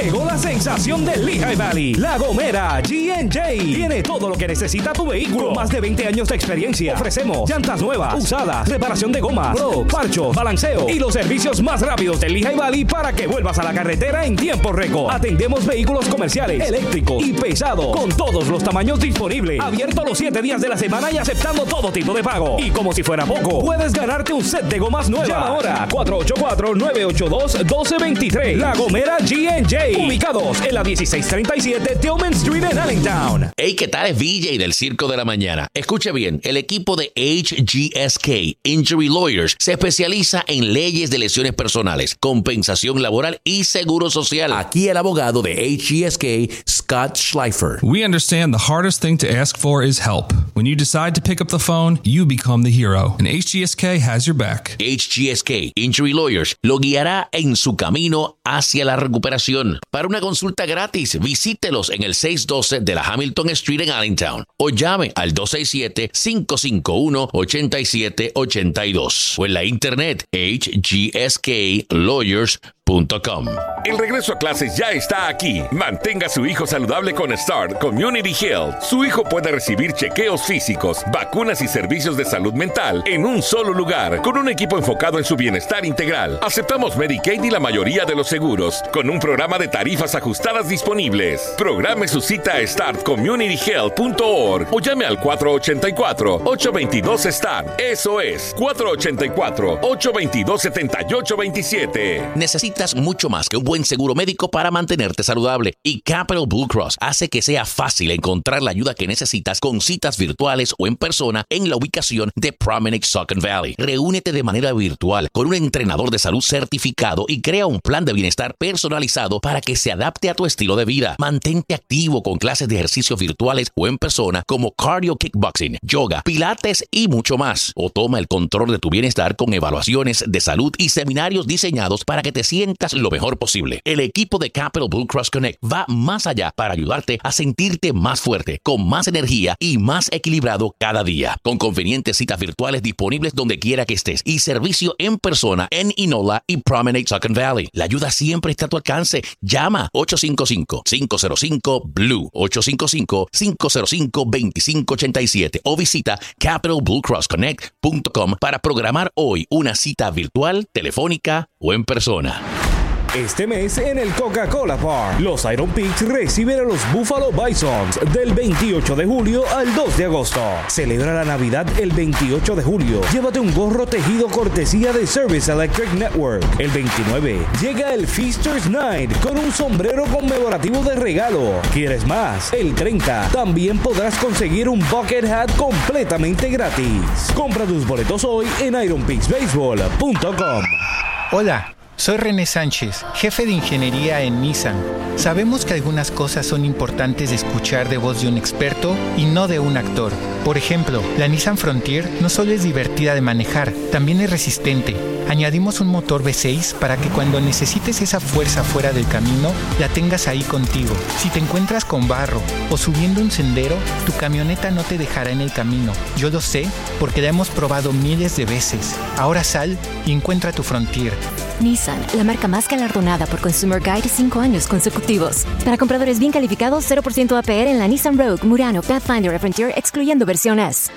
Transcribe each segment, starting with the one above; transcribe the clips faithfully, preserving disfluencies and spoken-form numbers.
Llegó la sensación del Lehigh Valley. La Gomera G and J. Tiene todo lo que necesita tu vehículo. Con más de veinte años de experiencia. Ofrecemos llantas nuevas, usadas, reparación de gomas, bloques, parchos, balanceo y los servicios más rápidos del Lehigh Valley para que vuelvas a la carretera en tiempo récord. Atendemos vehículos comerciales, eléctricos y pesados con todos los tamaños disponibles. Abierto los siete días de la semana y aceptando todo tipo de pago. Y como si fuera poco, puedes ganarte un set de gomas nuevas. Llama ahora cuatro ocho cuatro, nueve ocho dos, uno dos dos tres. La Gomera G and J. Ubicados en la dieciséis treinta y siete Tillman Street en Allentown. Hey, ¿qué tal? Es V J del Circo de la Mañana. Escuche bien, el equipo de H G S K Injury Lawyers se especializa en leyes de lesiones personales, compensación laboral y seguro social. Aquí el abogado de H G S K, Scott Schleifer. We understand the hardest thing to ask for is help. When you decide to pick up the phone, you become the hero. And H G S K has your back. H G S K Injury Lawyers lo guiará en su camino hacia la recuperación. Para una consulta gratis, visítelos en el seiscientos doce de la Hamilton Street en Allentown o llame al dos seis siete, cinco cinco uno, ocho siete ocho dos o en la internet h g s k lawyers punto com. El regreso a clases ya está aquí. Mantenga a su hijo saludable con Start Community Health. Su hijo puede recibir chequeos físicos, vacunas y servicios de salud mental en un solo lugar, con un equipo enfocado en su bienestar integral. Aceptamos Medicaid y la mayoría de los seguros, con un programa de tarifas ajustadas disponibles. Programe su cita a start community health punto org o llame al cuatro ocho cuatro, ocho dos dos, START. Eso es cuatro ocho cuatro, ocho dos dos, siete ocho dos siete. Necesita mucho más que un buen seguro médico para mantenerte saludable, y Capital Blue Cross hace que sea fácil encontrar la ayuda que necesitas con citas virtuales o en persona en la ubicación de Promenade Saucon Valley. Reúnete de manera virtual con un entrenador de salud certificado y crea un plan de bienestar personalizado para que se adapte a tu estilo de vida. Mantente activo con clases de ejercicios virtuales o en persona como cardio, kickboxing, yoga, pilates y mucho más. O toma el control de tu bienestar con evaluaciones de salud y seminarios diseñados para que te sientas lo mejor posible. El equipo de Capital Blue Cross Connect va más allá para ayudarte a sentirte más fuerte, con más energía y más equilibrado cada día. Con convenientes citas virtuales disponibles donde quiera que estés y servicio en persona en Inola y Promenade Saucon Valley. La ayuda siempre está a tu alcance. Llama ocho cinco cinco, cinco cero cinco, B L U E, ocho cinco cinco, cinco cero cinco, dos cinco ocho siete o visita capital blue cross connect punto com para programar hoy una cita virtual, telefónica o en persona. Este mes en el Coca-Cola Park, los Iron Pigs reciben a los Buffalo Bisons del veintiocho de julio al dos de agosto. Celebra la Navidad el veintiocho de julio. Llévate un gorro tejido cortesía de Service Electric Network. El veintinueve llega el Feasters Night con un sombrero conmemorativo de regalo. ¿Quieres más? El treinta también podrás conseguir un bucket hat completamente gratis. Compra tus boletos hoy en iron pigs baseball punto com. Hola. Soy René Sánchez, jefe de ingeniería en Nissan. Sabemos que algunas cosas son importantes de escuchar de voz de un experto y no de un actor. Por ejemplo, la Nissan Frontier no solo es divertida de manejar, también es resistente. Añadimos un motor V seis para que cuando necesites esa fuerza fuera del camino, la tengas ahí contigo. Si te encuentras con barro o subiendo un sendero, tu camioneta no te dejará en el camino. Yo lo sé porque la hemos probado miles de veces. Ahora sal y encuentra tu Frontier. Nissan, la marca más galardonada por Consumer Guide cinco años consecutivos. Para compradores bien calificados, cero por ciento A P R en la Nissan Rogue, Murano, Pathfinder y Frontier, excluyendo versión S.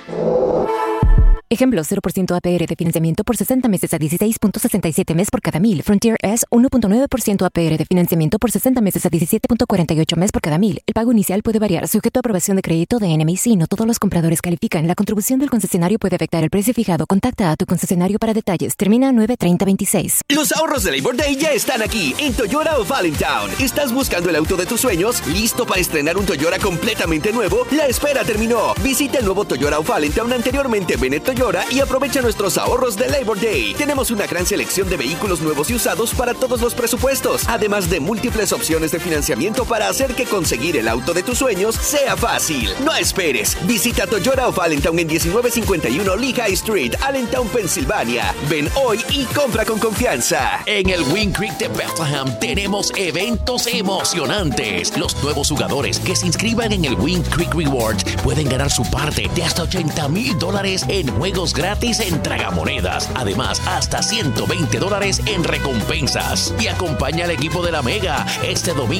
Ejemplo, cero por ciento A P R de financiamiento por sesenta meses a dieciséis punto sesenta y siete mes por cada mil. Frontier S, uno punto nueve por ciento A P R de financiamiento por sesenta meses a diecisiete punto cuarenta y ocho mes por cada mil. El pago inicial puede variar, sujeto a aprobación de crédito de N M I C. No todos los compradores califican. La contribución del concesionario puede afectar el precio fijado. Contacta a tu concesionario para detalles. Termina nueve treinta veintiséis. Los ahorros de Labor Day ya están aquí en Toyota of Allentown. ¿Estás buscando el auto de tus sueños? ¿Listo para estrenar un Toyota completamente nuevo? La espera terminó. Visita el nuevo Toyota of Allentown, anteriormente Bennett Toyota, y aprovecha nuestros ahorros de Labor Day. Tenemos una gran selección de vehículos nuevos y usados para todos los presupuestos, además de múltiples opciones de financiamiento para hacer que conseguir el auto de tus sueños sea fácil. No esperes. Visita Toyota of Allentown en diecinueve cincuenta y uno Lehigh Street, Allentown, Pensilvania. Ven hoy y compra con confianza. En el Wind Creek de Bethlehem tenemos eventos emocionantes. Los nuevos jugadores que se inscriban en el Wind Creek Rewards pueden ganar su parte de hasta ochenta mil dólares en juegos gratis en tragamonedas. Además, hasta ciento veinte dólares en recompensas. Y acompaña al equipo de la Mega este domingo